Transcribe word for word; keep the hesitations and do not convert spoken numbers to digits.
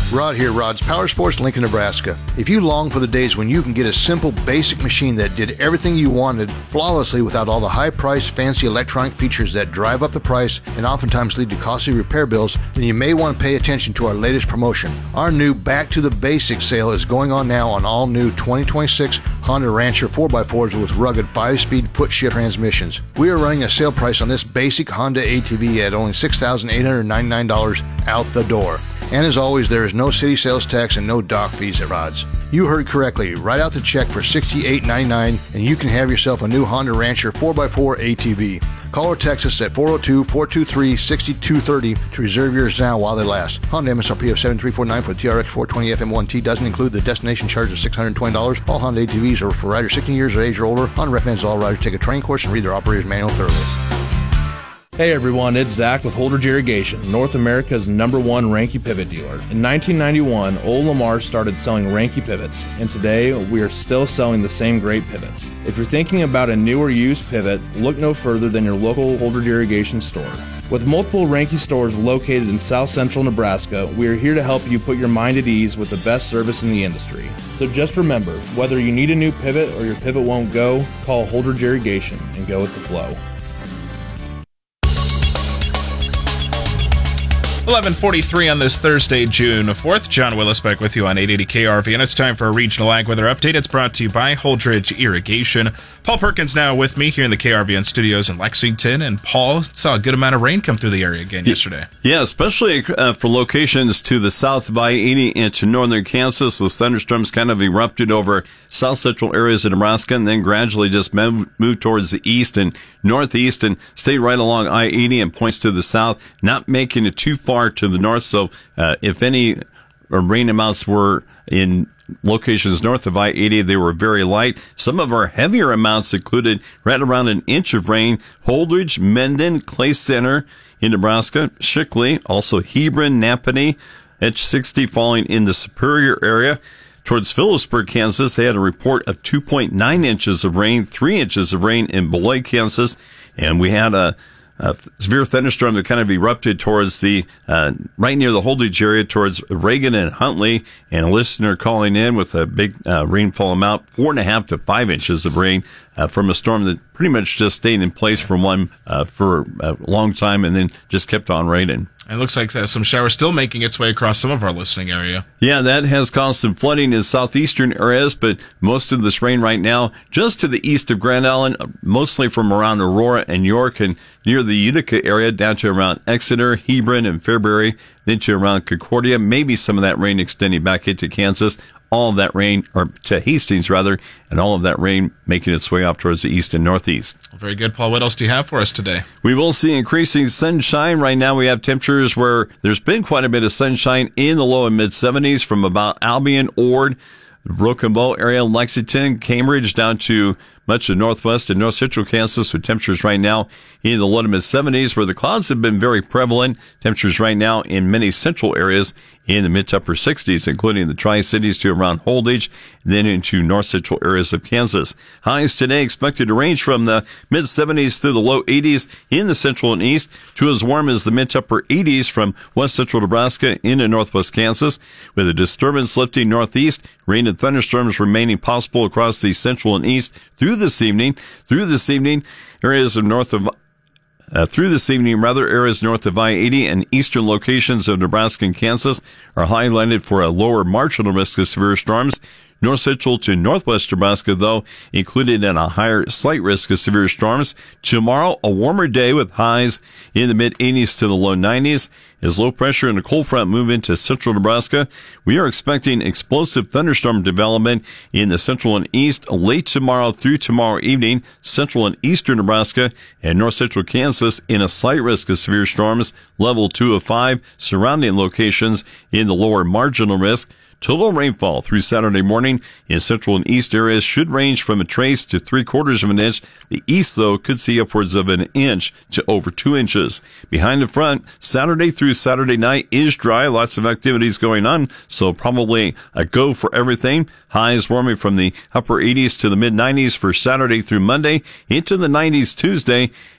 Rod here, Rod's Power Sports, Lincoln, Nebraska. If you long for the days when you can get a simple, basic machine that did everything you wanted flawlessly without all the high-priced, fancy electronic features that drive up the price and oftentimes lead to costly repair bills, then you may want to pay attention to our latest promotion. Our new Back to the Basics sale is going on now on all new twenty twenty-six Honda Rancher four by fours with rugged five-speed foot-shift transmissions. We are running a sale price on this basic Honda A T V at only six thousand eight hundred ninety-nine dollars out the door. And as always, there is no city sales tax and no dock fees at Rod's. You heard correctly. Write out the check for sixty-eight ninety-nine and you can have yourself a new Honda Rancher four by four A T V. Call or text us at four oh two, four two three, six two three oh to reserve yours now while they last. Honda M S R P of seven thousand three hundred forty-nine dollars for the T R X four twenty F M one T doesn't include the destination charge of six hundred twenty dollars. All Honda A T Vs are for riders sixteen years of age or older. Honda recommends all riders take a training course and read their operator's manual thoroughly. Hey everyone, it's Zach with Holdridge Irrigation, North America's number one Ranke pivot dealer. In nineteen ninety-one, Old Lamar started selling Ranke pivots, and today we are still selling the same great pivots. If you're thinking about a new or used pivot, look no further than your local Holdridge Irrigation store. With multiple Ranke stores located in South Central Nebraska, we are here to help you put your mind at ease with the best service in the industry. So just remember, whether you need a new pivot or your pivot won't go, call Holdridge Irrigation and go with the flow. eleven forty-three on this Thursday, June fourth. John Willis back with you on eight eighty K R V, and it's time for a regional ag weather update. It's brought to you by Holdridge Irrigation. Paul Perkins now with me here in the K R V N studios in Lexington. And Paul, saw a good amount of rain come through the area again yesterday. Yeah, especially uh, for locations to the south of I eighty and to northern Kansas. Those thunderstorms kind of erupted over south central areas of Nebraska and then gradually just moved, moved towards the east and northeast and stayed right along I eighty and points to the south, not making it too far to the north. So uh, if any rain amounts were in locations north of I eighty, they were very light. Some of our heavier amounts included right around an inch of rain. Holdridge, Mendon, Clay Center in Nebraska, Shickley, also Hebron, Napanee, H sixty falling in the Superior area. Towards Phillipsburg, Kansas, they had a report of two point nine inches of rain, three inches of rain in Beloit, Kansas, and we had a A severe thunderstorm that kind of erupted towards the, uh, right near the Holdridge area towards Reagan and Huntley, and a listener calling in with a big, uh, rainfall amount, four and a half to five inches of rain, uh, from a storm that pretty much just stayed in place for one, uh, for a long time and then just kept on raining. It looks like uh, some showers still making its way across some of our listening area. Yeah, that has caused some flooding in southeastern areas, but most of this rain right now just to the east of Grand Island, mostly from around Aurora and York and near the Utica area down to around Exeter, Hebron, and Fairbury, then to around Concordia. Maybe some of that rain extending back into Kansas. All of that rain, or to Hastings rather, and all of that rain making its way up towards the east and northeast. Very good, Paul. What else do you have for us today? We will see increasing sunshine. Right now we have temperatures where there's been quite a bit of sunshine in the low and mid seventies from about Albion, Ord, Broken Bow area, Lexington, Cambridge, down to much of northwest and north central Kansas with temperatures right now in the low to mid seventies, where the clouds have been very prevalent. Temperatures right now in many central areas in the mid to upper sixties, including the Tri-Cities to around Holdridge, and then into north central areas of Kansas. Highs today expected to range from the mid seventies through the low eighties in the central and east to as warm as the mid to upper eighties from west central Nebraska into northwest Kansas, with a disturbance lifting northeast. Rain and thunderstorms remaining possible across the central and east through this evening. Through this evening, areas of north of Uh, through this evening, rather, areas north of I eighty and eastern locations of Nebraska and Kansas are highlighted for a lower marginal risk of severe storms. North central to northwest Nebraska, though, included in a higher slight risk of severe storms. Tomorrow, a warmer day with highs in the mid eighties to the low nineties. As low pressure and a cold front move into central Nebraska, we are expecting explosive thunderstorm development in the central and east late tomorrow through tomorrow evening. Central and eastern Nebraska and north central Kansas in a slight risk of severe storms, level two of five. Surrounding locations in the lower marginal risk. Total rainfall through Saturday morning in central and east areas should range from a trace to three quarters of an inch. The east, though, could see upwards of an inch to over two inches. Behind the front, Saturday through Saturday night is dry. Lots of activities going on, so probably a go for everything. Highs warming from the upper eighties to the mid nineties for Saturday through Monday, into the nineties Tuesday,